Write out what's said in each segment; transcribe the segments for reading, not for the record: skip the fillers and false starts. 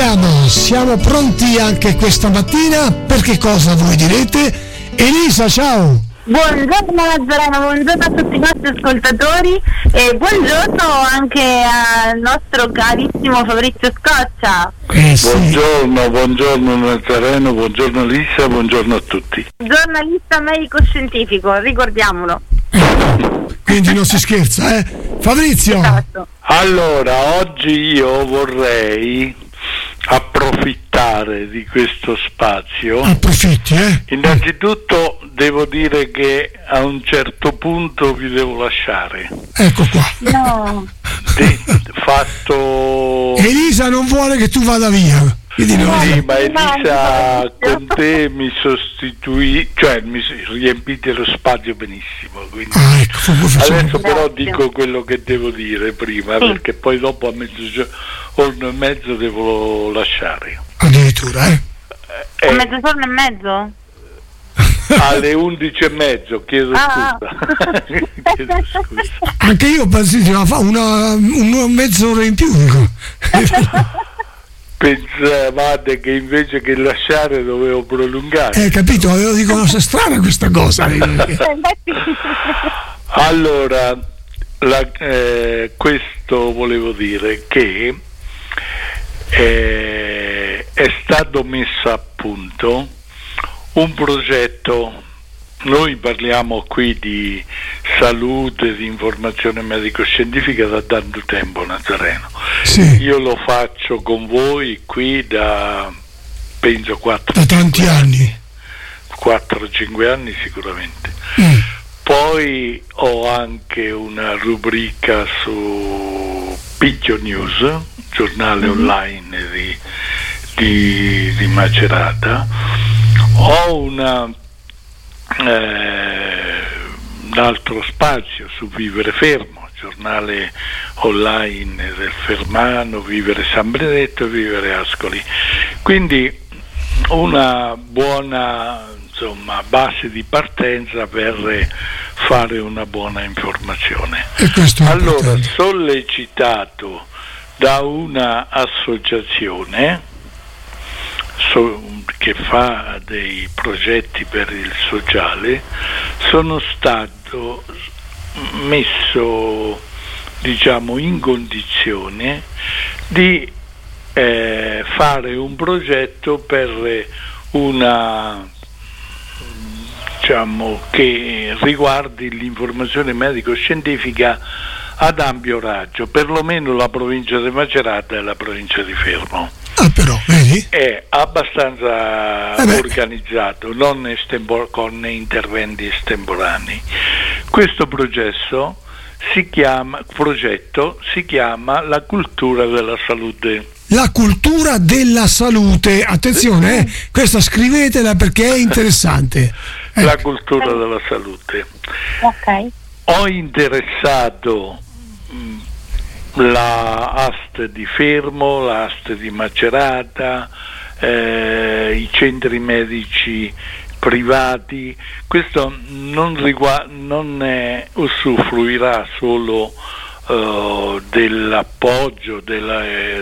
Siamo pronti anche questa mattina. Per che cosa voi direte? Elisa, ciao! Buongiorno Nazareno, buongiorno a tutti i nostri ascoltatori e buongiorno anche al nostro carissimo Fabrizio Scoccia. Sì. Buongiorno Nazareno, buongiorno Lisa, buongiorno a tutti. Giornalista medico-scientifico, ricordiamolo. Quindi non si scherza, Fabrizio? Esatto. Allora, oggi io vorrei approfittare di questo spazio. Approfitti, Innanzitutto devo dire che a un certo punto vi devo lasciare. Ecco qua. No. Fatto. Elisa non vuole che tu vada via. Sì, ma Elisa con te mi sostituì, cioè mi riempite lo spazio benissimo. Quindi. Ecco, adesso però dico quello che devo dire prima, perché poi dopo a mezzogiorno e mezzo devo lasciare. Addirittura, A mezzogiorno e mezzo? Alle 11:30, chiedo scusa. Chiedo scusa. Anche io fa una mezz'ora in più, dico. Pensavate che invece che lasciare dovevo prolungare. Capito, avevo dico una strana questa cosa. Allora, questo volevo dire che è stato messo a punto un progetto. Noi parliamo qui di salute, di informazione medico-scientifica da tanto tempo, Nazareno. Sì. Io lo faccio con voi qui da penso 4-5 anni sicuramente. Poi ho anche una rubrica su Picchio News, giornale online di Macerata. Ho un altro spazio su Vivere Fermo, giornale online del Fermano, Vivere San Benedetto e Vivere Ascoli. Quindi una buona base di partenza per fare una buona informazione. Allora, sollecitato da una associazione che fa dei progetti per il sociale, sono stato messo in condizione di fare un progetto per che riguardi l'informazione medico-scientifica ad ampio raggio, perlomeno la provincia di Macerata e la provincia di Fermo. Però, vedi? È abbastanza organizzato, non con interventi estemporanei. Questo progetto si chiama La cultura della salute. La cultura della salute, attenzione, questa scrivetela perché è interessante. La cultura della salute. Ok. Ho interessato la AST di Fermo, la AST di Macerata, i centri medici privati. Questo non usufruirà solo dell'appoggio del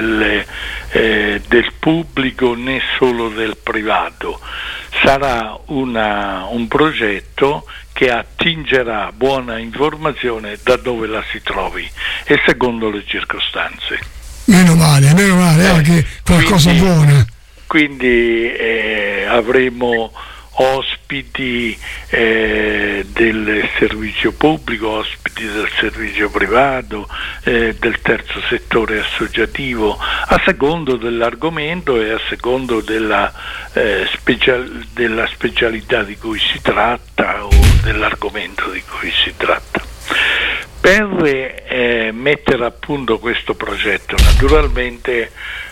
pubblico né solo del privato. Sarà un progetto che attingerà buona informazione da dove la si trovi e secondo le circostanze. Meno male, anche qualcosa buona. Quindi avremo ospiti del servizio pubblico, ospiti del servizio privato, del terzo settore associativo, a secondo dell'argomento e a secondo della specialità di cui si tratta o dell'argomento di cui si tratta. Per mettere a punto questo progetto, naturalmente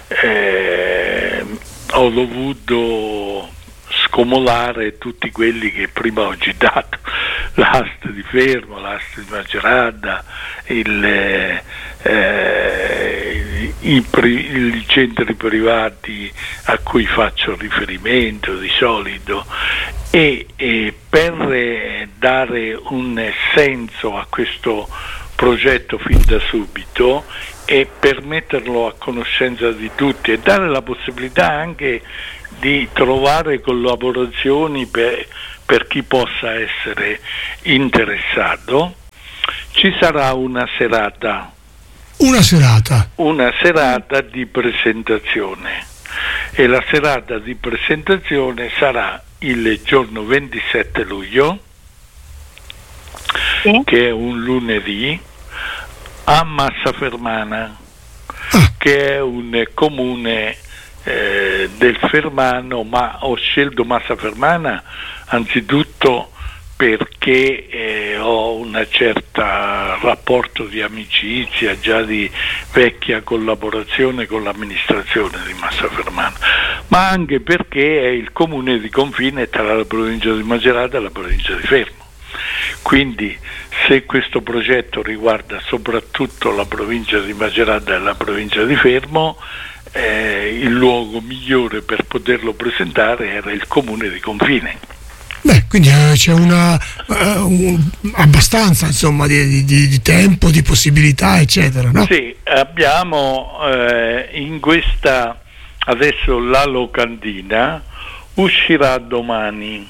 ho dovuto scomodare tutti quelli che prima ho citato, l'AST di Fermo, l'AST di Macerata, i centri privati a cui faccio riferimento di solito, e per dare un senso a questo progetto fin da subito e per metterlo a conoscenza di tutti e dare la possibilità anche di trovare collaborazioni per chi possa essere interessato. Ci sarà una serata di presentazione, e la serata di presentazione sarà il giorno 27 luglio, che è un lunedì, a Massafermana, che è un comune del Fermano, ma ho scelto Massafermana anzitutto perché ho una certa rapporto di amicizia, già di vecchia collaborazione con l'amministrazione di Massafermana, ma anche perché è il comune di confine tra la provincia di Macerata e la provincia di Fermo. Quindi se questo progetto riguarda soprattutto la provincia di Macerata e la provincia di Fermo, il luogo migliore per poterlo presentare era il comune di confine. Quindi c'è abbastanza, insomma, di tempo, di possibilità, eccetera, no? Sì, abbiamo in questa, adesso la locandina uscirà domani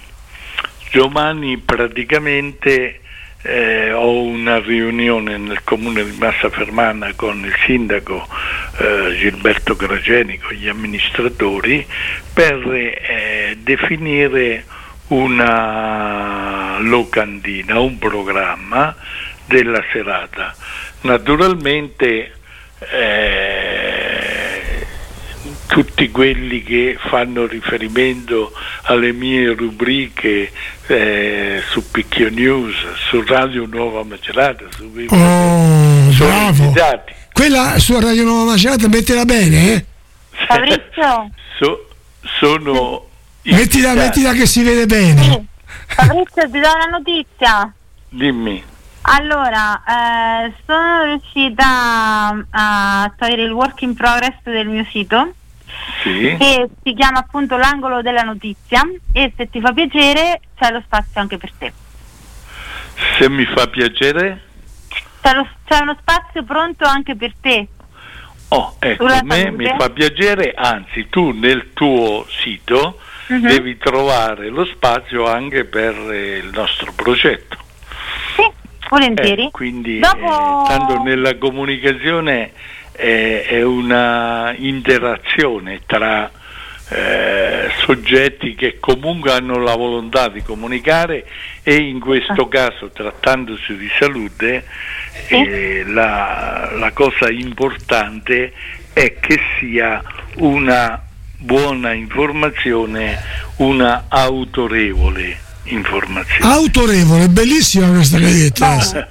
praticamente. Ho una riunione nel comune di Massafermana con il sindaco Gilberto Grageni, con gli amministratori, per definire una locandina, un programma della serata. Naturalmente tutti quelli che fanno riferimento alle mie rubriche su Picchio News, su Radio Nuova Macerata, sono invitati. Quella su Radio Nuova Macerata, mettila bene, Fabrizio? Sono mettila che si vede bene. Sì. Fabrizio, ti do una notizia. Dimmi. Allora, sono riuscita a togliere il work in progress del mio sito, che si chiama appunto l'angolo della notizia, e se ti fa piacere c'è lo spazio anche per te. Se mi fa piacere? C'è uno spazio pronto anche per te. Ecco, a me mi fa piacere, anzi tu nel tuo sito devi trovare lo spazio anche per il nostro progetto. Sì, volentieri. Quindi tanto nella comunicazione è una interazione tra soggetti che comunque hanno la volontà di comunicare, e in questo caso, trattandosi di salute, la cosa importante è che sia una buona informazione, una autorevole informazione. Autorevole, bellissima questa che hai detto.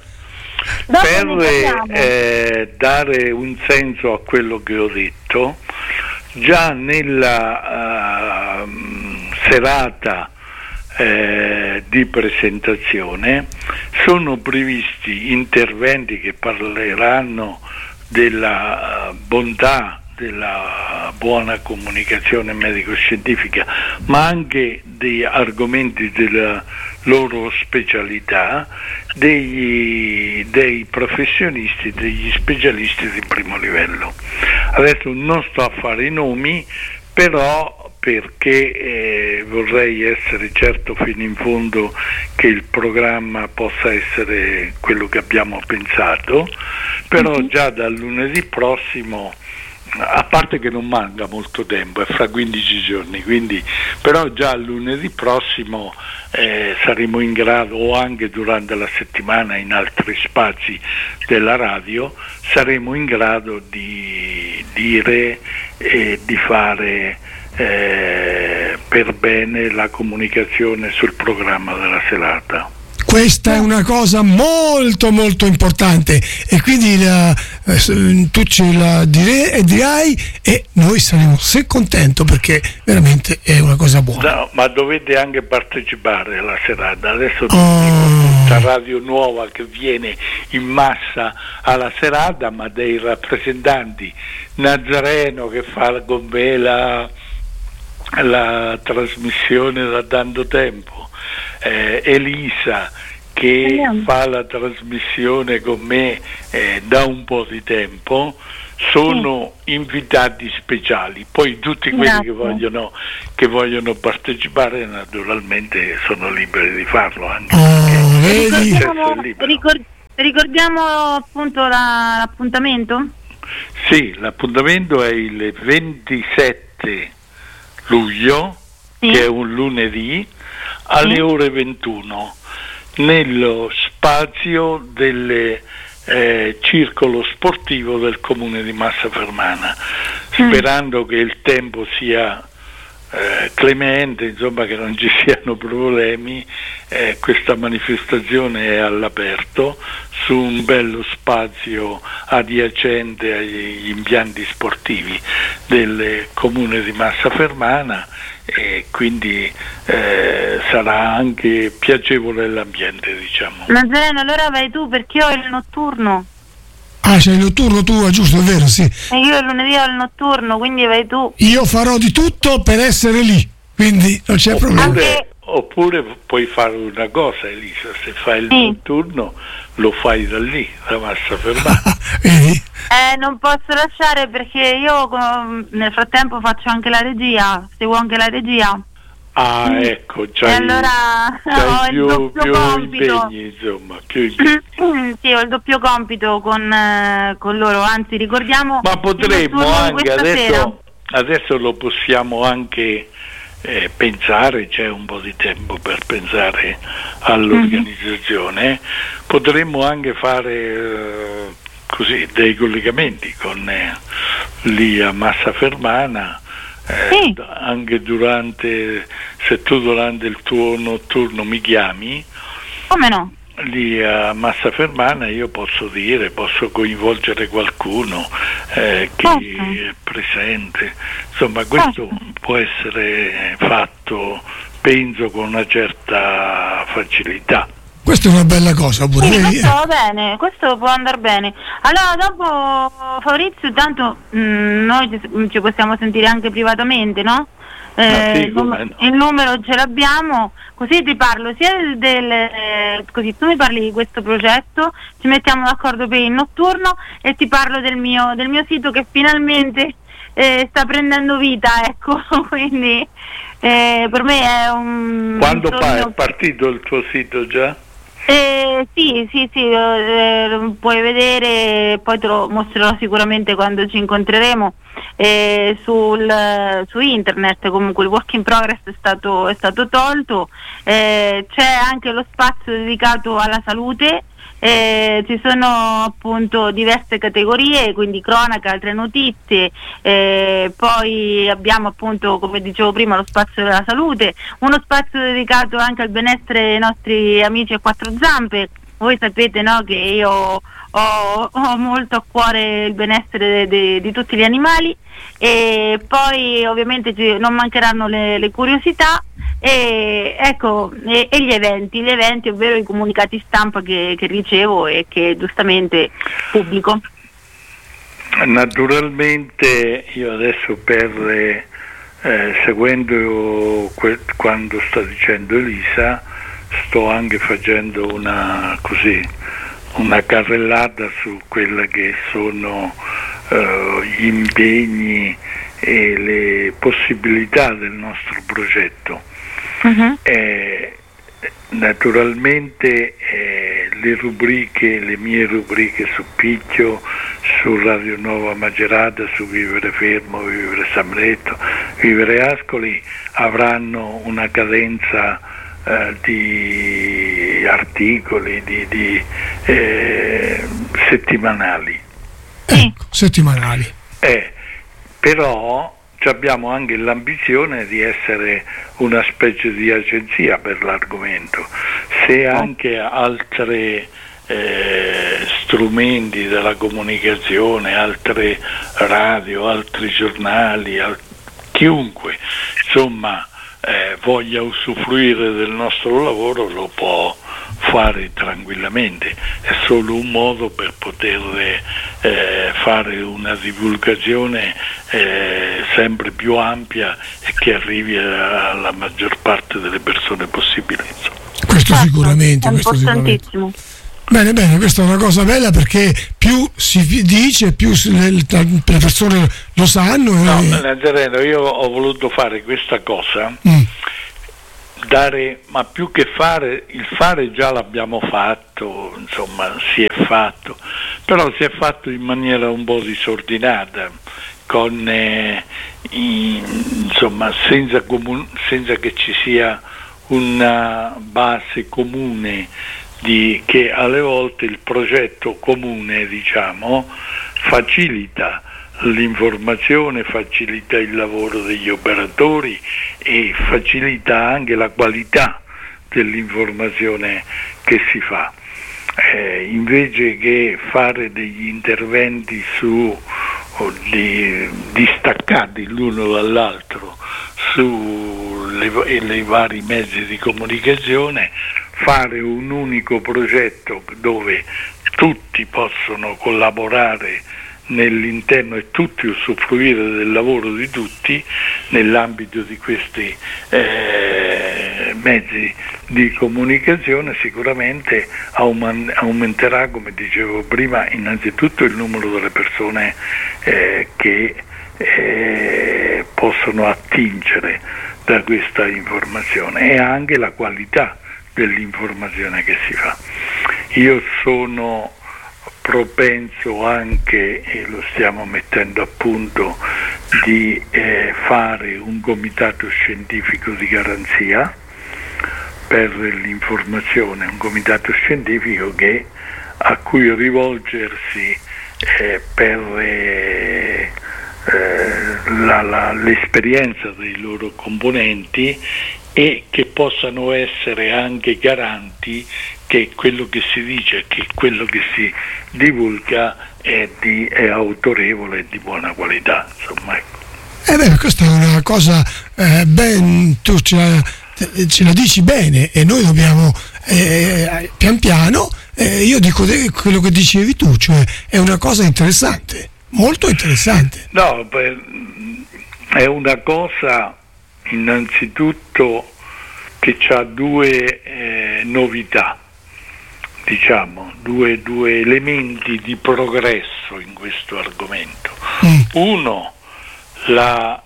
Per dare un senso a quello che ho detto, già nella serata di presentazione sono previsti interventi che parleranno della bontà della buona comunicazione medico-scientifica, ma anche di argomenti della loro specialità, dei professionisti, degli specialisti di primo livello. Adesso non sto a fare i nomi, però perché vorrei essere certo fino in fondo che il programma possa essere quello che abbiamo pensato, però già dal lunedì prossimo, a parte che non manca molto tempo, è fra 15 giorni, quindi però già lunedì prossimo saremo in grado, o anche durante la settimana in altri spazi della radio, saremo in grado di dire e di fare per bene la comunicazione sul programma della serata. Questa è una cosa molto molto importante, e quindi tu ce la dirai e noi saremo contenti, perché veramente è una cosa buona. No, ma dovete anche partecipare alla serata. Adesso tutta Radio Nuova che viene in massa alla serata, ma dei rappresentanti, Nazareno che fa con me la trasmissione da tanto tempo, Elisa che fa la trasmissione con me da un po' di tempo, sono invitati speciali. Poi tutti quelli che vogliono partecipare naturalmente sono liberi di farlo anche. Ricordiamo appunto l'appuntamento? Sì, l'appuntamento è il 27 luglio, che è un lunedì, alle ore 21, nello spazio del circolo sportivo del comune di Massa Fermana, sperando che il tempo sia clemente, insomma, che non ci siano problemi. Questa manifestazione è all'aperto su un bello spazio adiacente agli impianti sportivi del comune di Massa Fermana, e quindi sarà anche piacevole l'ambiente, diciamo. Nazareno, allora vai tu, perché io ho il notturno. Ah, c'è il notturno tu, giusto, è vero, sì. E io il lunedì ho il notturno, quindi vai tu. Io farò di tutto per essere lì, quindi non c'è problema. Oppure puoi fare una cosa, Elisa, se fai il notturno lo fai da lì, da Massa Fermana. Vedi? Non posso lasciare perché io nel frattempo faccio anche la regia, seguo anche la regia. Ah, ecco, c'hai, allora ho il doppio compito. Impegni, insomma, più impegni. Sì, ho il doppio compito con loro, anzi ricordiamo. Ma potremmo anche adesso lo possiamo anche pensare, c'è un po' di tempo per pensare all'organizzazione, potremmo anche fare così dei collegamenti con lì a Massa Fermana. Anche se tu durante il tuo notturno mi chiami, come no? Lì a Massa Fermana io posso coinvolgere qualcuno che è presente, insomma questo può essere fatto, penso, con una certa facilità. Questa è una bella cosa pure. Sì, questo va bene, questo può andare bene. Allora dopo, Fabrizio, tanto noi ci possiamo sentire anche privatamente, no? Il numero ce l'abbiamo, così ti parlo sia così tu mi parli di questo progetto, ci mettiamo d'accordo per il notturno e ti parlo del mio sito che finalmente sta prendendo vita, ecco. Quindi per me è un Quando è partito il tuo sito già? Sì, puoi vedere, poi te lo mostrerò sicuramente quando ci incontreremo, su internet. Comunque il work in progress è stato tolto, c'è anche lo spazio dedicato alla salute, ci sono appunto diverse categorie, quindi cronaca, altre notizie, poi abbiamo appunto, come dicevo prima, lo spazio della salute, uno spazio dedicato anche al benessere dei nostri amici a quattro zampe. Voi sapete, no, che io ho molto a cuore il benessere di tutti gli animali, e poi ovviamente non mancheranno le curiosità e gli eventi, ovvero i comunicati stampa che ricevo e che giustamente pubblico. Naturalmente io adesso seguendo quando sta dicendo Elisa, sto anche facendo una carrellata su quella che sono gli impegni e le possibilità del nostro progetto. Naturalmente le mie rubriche su Picchio, su Radio Nuova Macerata, su Vivere Fermo, Vivere Samretto, Vivere Ascoli avranno una cadenza di articoli di settimanali. Settimanali. Però abbiamo anche l'ambizione di essere una specie di agenzia per l'argomento. Se anche altri strumenti della comunicazione, altre radio, altri giornali, chiunque insomma voglia usufruire del nostro lavoro lo può fare tranquillamente, è solo un modo per poter fare una divulgazione sempre più ampia e che arrivi alla maggior parte delle persone possibile, insomma. Questo sicuramente, è questo importantissimo. Bene, questa è una cosa bella, perché più si dice, più le persone lo sanno. No, Nazareno, io ho voluto fare questa cosa, ma più che fare, il fare già l'abbiamo fatto, insomma, si è fatto, però si è fatto in maniera un po' disordinata, con insomma, senza che ci sia una base comune, che alle volte il progetto comune, diciamo, facilita l'informazione, facilita il lavoro degli operatori e facilita anche la qualità dell'informazione che si fa. Invece che fare degli interventi distaccati l'uno dall'altro sui vari mezzi di comunicazione, fare un unico progetto dove tutti possono collaborare nell'interno e tutti usufruire del lavoro di tutti nell'ambito di questi mezzi di comunicazione, sicuramente aumenterà, come dicevo prima, innanzitutto il numero delle persone che possono attingere da questa informazione e anche la qualità dell'informazione che si fa. Io sono propenso anche, e lo stiamo mettendo a punto, di fare un comitato scientifico di garanzia per l'informazione, un comitato scientifico a cui rivolgersi per l'esperienza dei loro componenti, e che possano essere anche garanti che quello che si dice, che quello che si divulga è autorevole e di buona qualità, insomma. Questa è una cosa tu ce la dici bene, e noi dobbiamo pian piano, io dico quello che dicevi tu, cioè è una cosa interessante, molto interessante. No, è una cosa innanzitutto che ha due novità, diciamo, due elementi di progresso in questo argomento. Uno, la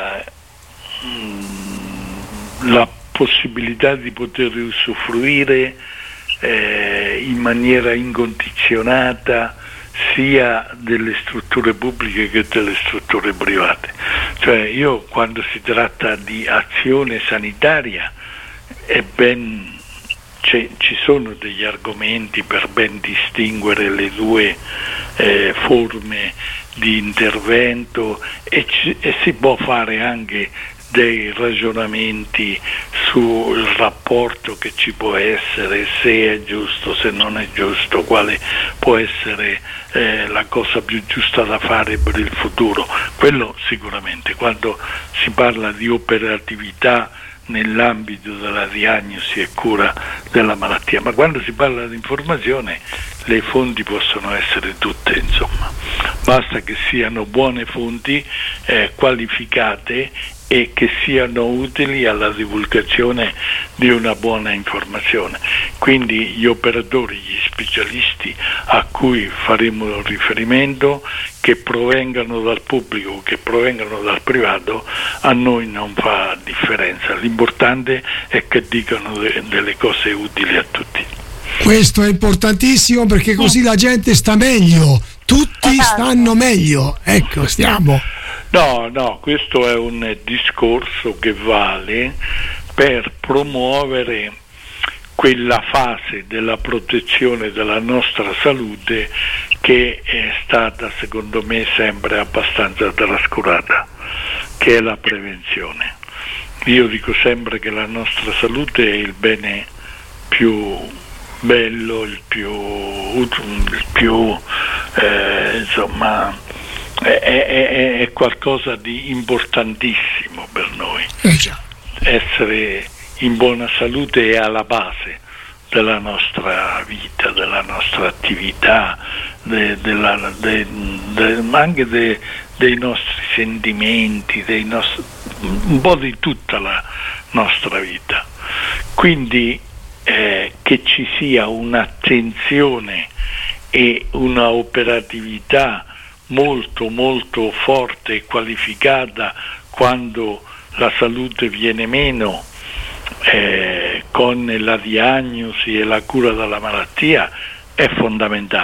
possibilità di poter usufruire in maniera incondizionata sia delle strutture pubbliche che delle strutture private. Cioè, io, quando si tratta di azione sanitaria, ci sono degli argomenti per ben distinguere le due forme di intervento, e si può fare anche dei ragionamenti sul rapporto che ci può essere, se è giusto, se non è giusto, quale può essere la cosa più giusta da fare per il futuro. Quello sicuramente, quando si parla di operatività nell'ambito della diagnosi e cura della malattia, ma quando si parla di informazione le fonti possono essere tutte, insomma, basta che siano buone fonti, qualificate, e che siano utili alla divulgazione di una buona informazione. Quindi gli operatori, gli specialisti a cui faremo riferimento, che provengano dal pubblico, che provengano dal privato, a noi non fa differenza. L'importante è che dicano delle cose utili a tutti. Questo è importantissimo, perché così la gente sta meglio, tutti stanno meglio. Ecco, stiamo. No, questo è un discorso che vale per promuovere quella fase della protezione della nostra salute che è stata, secondo me, sempre abbastanza trascurata, che è la prevenzione. Io dico sempre che la nostra salute è il bene più bello, il più insomma, è qualcosa di importantissimo per noi. Essere in buona salute è alla base della nostra vita, della nostra attività, anche dei nostri sentimenti, un po' di tutta la nostra vita. Quindi che ci sia un'attenzione e una operatività molto molto forte e qualificata quando la salute viene meno, con la diagnosi e la cura della malattia, è fondamentale.